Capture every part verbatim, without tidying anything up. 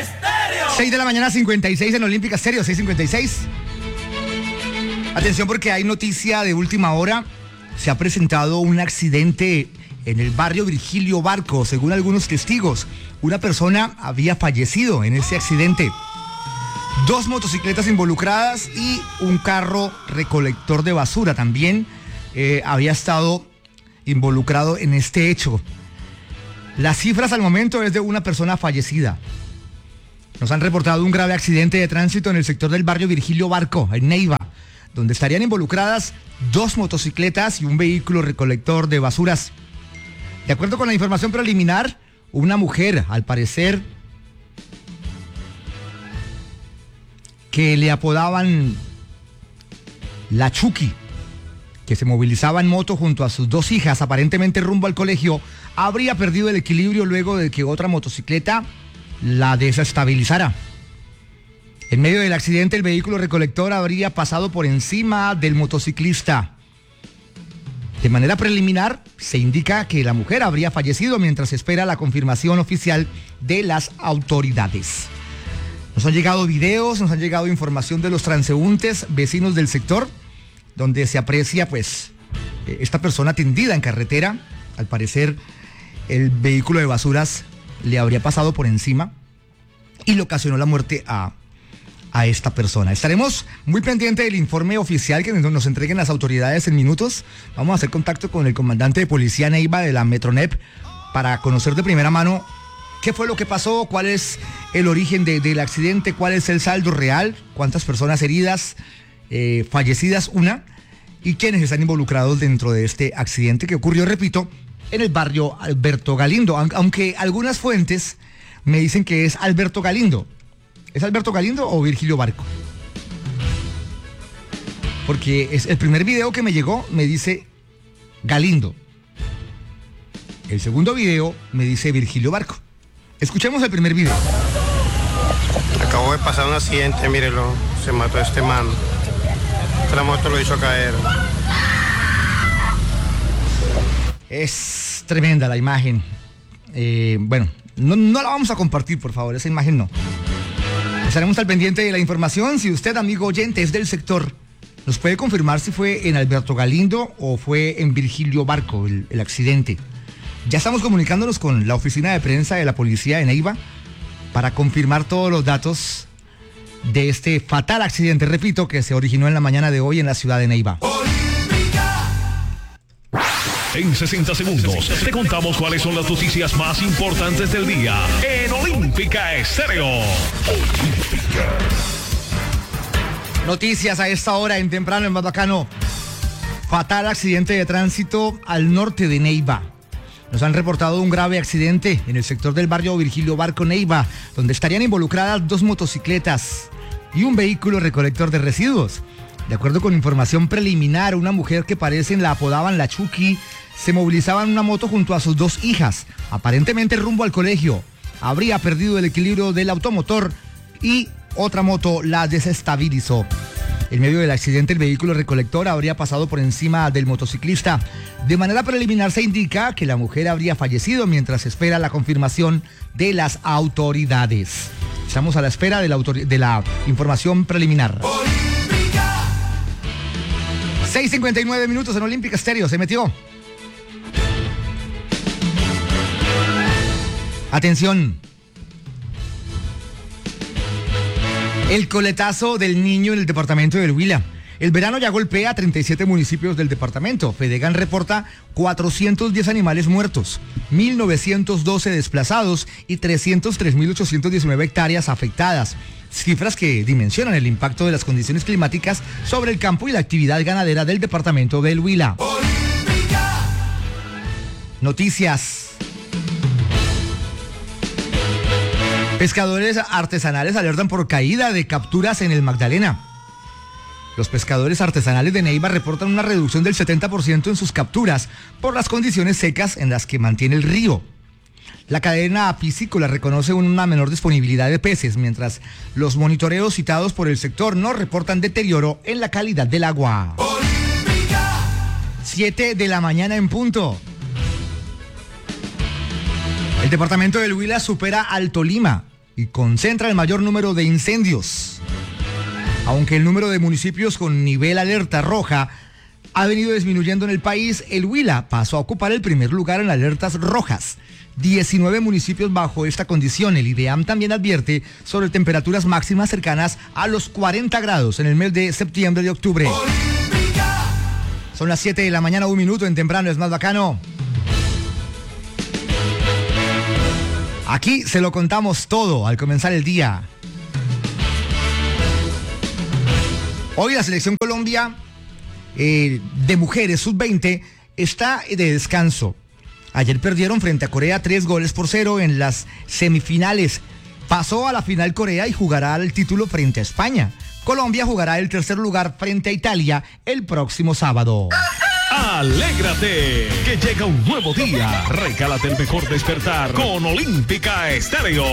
seis de la mañana, cincuenta y seis en Olímpica Estéreo, seis cincuenta y seis. Atención porque hay noticia de última hora. Se ha presentado un accidente en el barrio Virgilio Barco. Según algunos testigos, una persona había fallecido en ese accidente. Dos motocicletas involucradas y un carro recolector de basura también eh, había estado involucrado en este hecho. Las cifras al momento es de una persona fallecida. Nos han reportado un grave accidente de tránsito en el sector del barrio Virgilio Barco, en Neiva, donde estarían involucradas dos motocicletas y un vehículo recolector de basuras. De acuerdo con la información preliminar, una mujer, al parecer, que le apodaban la Chucky, que se movilizaba en moto junto a sus dos hijas, aparentemente rumbo al colegio, habría perdido el equilibrio luego de que otra motocicleta la desestabilizara. En medio del accidente, el vehículo recolector habría pasado por encima del motociclista. De manera preliminar, se indica que la mujer habría fallecido mientras se espera la confirmación oficial de las autoridades. Nos han llegado videos, nos han llegado información de los transeúntes, vecinos del sector, donde se aprecia pues esta persona tendida en carretera. Al parecer, el vehículo de basuras le habría pasado por encima y le ocasionó la muerte a a esta persona. Estaremos muy pendientes del informe oficial que nos entreguen las autoridades en minutos. Vamos a hacer contacto con el comandante de policía Neiva de la Metronep para conocer de primera mano qué fue lo que pasó, cuál es el origen de, del accidente, cuál es el saldo real, cuántas personas heridas, eh, fallecidas una, y quiénes están involucrados dentro de este accidente que ocurrió, repito, en el barrio Alberto Galindo, aunque algunas fuentes me dicen que es Alberto Galindo. ¿Es Alberto Galindo o Virgilio Barco? Porque es el primer video que me llegó me dice Galindo. El segundo video me dice Virgilio Barco. Escuchemos el primer video. Acabó de pasar un accidente, mírelo. Se mató este man. La moto lo hizo caer. Es tremenda la imagen. Eh, bueno, no, no la vamos a compartir, por favor. Esa imagen no. Estaremos al pendiente de la información. Si usted, amigo oyente, es del sector, nos puede confirmar si fue en Alberto Galindo o fue en Virgilio Barco el, el accidente. Ya estamos comunicándonos con la oficina de prensa de la policía de Neiva para confirmar todos los datos de este fatal accidente, repito, que se originó en la mañana de hoy en la ciudad de Neiva. En sesenta segundos te contamos cuáles son las noticias más importantes del día en Olímpica Estéreo. Olímpica. Noticias a esta hora en temprano en Barbacano. Fatal accidente de tránsito al norte de Neiva. Nos han reportado un grave accidente en el sector del barrio Virgilio Barco, Neiva, donde estarían involucradas dos motocicletas y un vehículo recolector de residuos. De acuerdo con información preliminar, una mujer que parecen la apodaban la Chucky se movilizaba en una moto junto a sus dos hijas, aparentemente rumbo al colegio. Habría perdido el equilibrio del automotor y otra moto la desestabilizó. En medio del accidente, el vehículo recolector habría pasado por encima del motociclista. De manera preliminar se indica que la mujer habría fallecido mientras se espera la confirmación de las autoridades. Estamos a la espera de la, autor- de la información preliminar. seis cincuenta y nueve minutos en Olímpica Estéreo. Se metió. Atención. El coletazo del niño en el departamento del Huila. El verano ya golpea a treinta y siete municipios del departamento. Fedegan reporta cuatrocientos diez animales muertos, mil novecientos doce desplazados y trescientos tres mil ochocientos diecinueve hectáreas afectadas. Cifras que dimensionan el impacto de las condiciones climáticas sobre el campo y la actividad ganadera del departamento del Huila. Olímpica. Noticias. Pescadores artesanales alertan por caída de capturas en el Magdalena. Los pescadores artesanales de Neiva reportan una reducción del setenta por ciento en sus capturas por las condiciones secas en las que mantiene el río. La cadena piscícola reconoce una menor disponibilidad de peces, mientras los monitoreos citados por el sector no reportan deterioro en la calidad del agua. Olímpica. siete de la mañana en punto. El departamento del Huila supera al Tolima y concentra el mayor número de incendios. Aunque el número de municipios con nivel alerta roja ha venido disminuyendo en el país, el Huila pasó a ocupar el primer lugar en alertas rojas. diecinueve municipios bajo esta condición. El IDEAM también advierte sobre temperaturas máximas cercanas a los cuarenta grados en el mes de septiembre y octubre. Son las siete de la mañana, un minuto en Temprano es más bacano. Aquí se lo contamos todo al comenzar el día. Hoy la selección Colombia eh, de mujeres sub veinte está de descanso. Ayer perdieron frente a Corea tres goles por cero en las semifinales. Pasó a la final Corea y jugará el título frente a España. Colombia jugará el tercer lugar frente a Italia el próximo sábado. Alégrate, que llega un nuevo día. Regálate el mejor despertar con Olímpica Estéreo.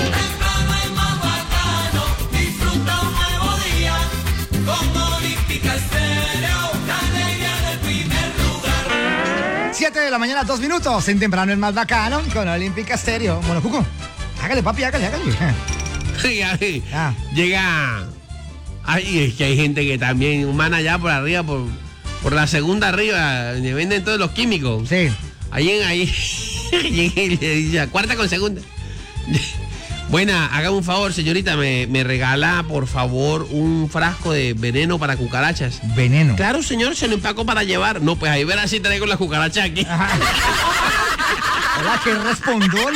Disfruta un nuevo día con Olímpica Estéreo, la alegría del primer lugar. siete de la mañana, dos minutos en Temprano es más bacano con Olímpica Estéreo. Bueno, Cuco, hágale papi, hágale, hágale. Sí, ahí. Ah. Llega. Ay, es que hay gente que también humana allá por arriba, por, por la segunda arriba, donde venden todos los químicos. Sí. Ahí en ahí. Le dice, cuarta con segunda. Buena, haga un favor, señorita, me, me regala, por favor, un frasco de veneno para cucarachas. Veneno. Claro, señor, se lo empaco para llevar. No, pues ahí verás si traigo las cucarachas aquí. Hola, qué respondón.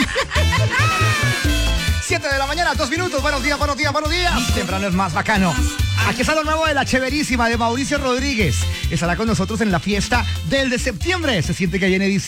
siete de la mañana, dos minutos. Buenos días, buenos días, buenos días. Temprano es más bacano. Aquí está lo nuevo de la chéverísima de Mauricio Rodríguez. Estará con nosotros en la fiesta del de septiembre. Se siente que viene edición.